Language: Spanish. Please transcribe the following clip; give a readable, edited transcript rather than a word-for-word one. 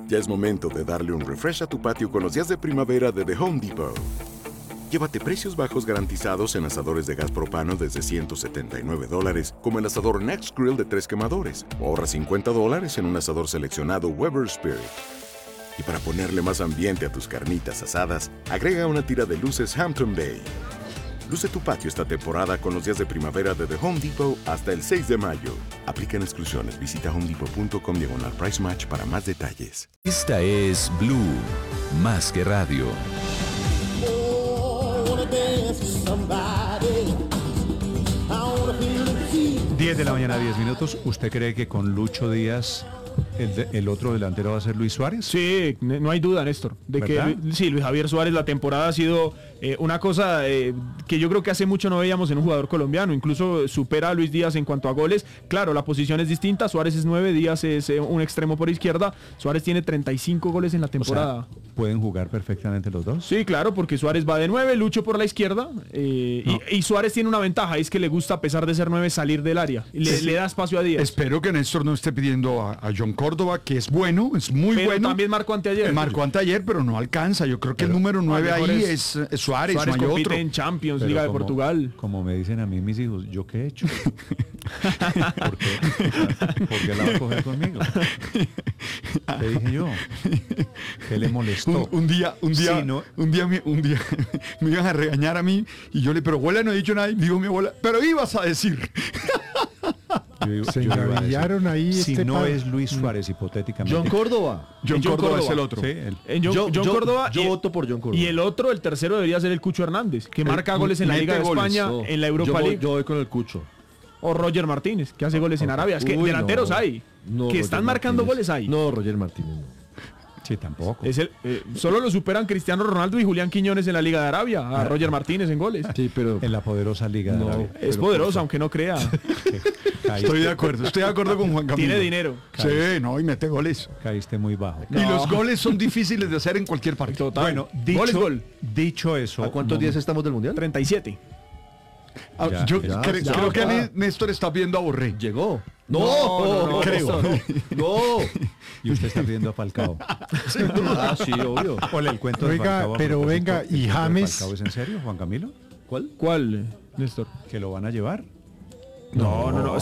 Ya es momento de darle un refresh a tu patio con los días de primavera de The Home Depot. Llévate precios bajos garantizados en asadores de gas propano desde $179, como el asador Next Grill de 3 quemadores. O ahorra $50 en un asador seleccionado Weber Spirit. Y para ponerle más ambiente a tus carnitas asadas, agrega una tira de luces Hampton Bay. Luce tu patio esta temporada con los días de primavera de The Home Depot hasta el 6 de mayo. Aplican exclusiones. Visita homedepot.com/price match para más detalles. Esta es Blue, más que radio. 10 de la mañana, 10 minutos. ¿Usted cree que con Lucho Díaz el otro delantero va a ser Luis Suárez? Sí, no hay duda, Néstor, de ¿verdad? que sí, Luis Javier Suárez, la temporada ha sido una cosa que yo creo que hace mucho no veíamos en un jugador colombiano. Incluso supera a Luis Díaz en cuanto a goles. Claro, la posición es distinta. Suárez es 9, Díaz es un extremo por izquierda. Suárez tiene 35 goles en la temporada. O sea, ¿pueden jugar perfectamente los dos? Sí, claro, porque Suárez va de 9, Lucho por la izquierda, y Suárez tiene una ventaja, es que le gusta, a pesar de ser 9, salir del área. Le da espacio a Díaz. Espero que Néstor no esté pidiendo a John Córdoba, que es bueno, es muy Pero bueno. también marcó anteayer. Marcó anteayer, pero no alcanza. Yo creo que el número 9 ahí es Suárez, Suárez no hay compite otro. en Champions, Pero Liga de Portugal. Como me dicen a mí mis hijos, ¿yo qué he hecho? ¿Por qué la va a coger conmigo? ¿Qué dije yo? ¿Qué le molestó? Un día Sí, ¿no? me iban a regañar a mí y yo le, pero abuela, no he dicho nada. Y digo mi abuela, pero ibas a decir. Se iba a decir, engavillaron ahí. si este no par- es Luis Suárez, hipotéticamente. John Córdoba. John John Córdoba es Córdoba. el otro. Sí, En John Córdoba. Yo voto por John Córdoba. Y el otro, el tercero, debería ser el Cucho Hernández, que marca goles en la mete Liga de goles. España, No, en la Europa League. Yo voy con el Cucho. O Roger Martínez, que hace goles en Arabia. Es que Uy, delanteros no. hay. No, que Roger están marcando Martínez. goles hay. No, Roger Martínez no. Sí, tampoco. Solo lo superan Cristiano Ronaldo y Julián Quiñones en la Liga de Arabia. A Roger Martínez en goles. Sí, pero En la poderosa Liga de No. Arabia. Es poderoso, aunque no crea. Estoy de acuerdo con Juan Camilo. Tiene dinero. Sí, no, y mete goles. Caíste muy bajo. Y los goles son difíciles de hacer en cualquier partido. Total. Bueno, Gol es gol. dicho eso. ¿a cuántos días estamos del Mundial? 37. Ah, Ya, yo ya, creo que Néstor está viendo a Borré. Llegó. No, creo. No. Y usted está pidiendo a Falcao. Ah, sí, obvio. Ole, el cuento de Oiga, Falcao. a pero propósito, venga, ¿el y cuento de James- Falcao es en serio, Juan Camilo? ¿Cuál? ¿Cuál, Néstor? ¿Que lo van a llevar? No.